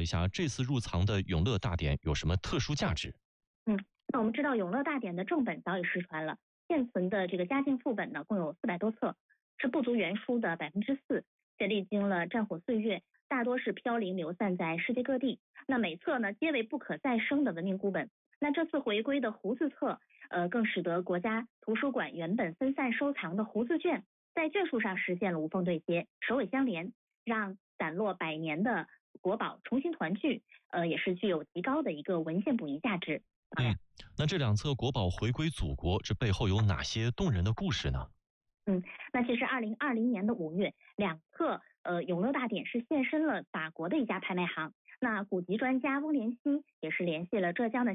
下这次入藏的永乐大典有什么特殊价值？ 那我们知道永乐大典的正本早已失传了，现存的这个嘉靖副本呢共有400多册，是不足原书的4%，且历经了战火岁月，大多是飘零流散在世界各地。那每册呢皆为不可再生的文明古本。那这次回归的胡字册，更使得国家图书馆原本分散收藏的胡字卷，在卷数上实现了无缝对接，首尾相连，让散落100年的国宝重新团聚，也是具有极高的一个文献补遗价值。 那这2册国宝回归祖国，这背后有哪些动人的故事呢？ 那其实2020年的5月，2册永乐大典是现身了法国的一家拍卖行。那古籍专家翁连熙也是联系了浙江的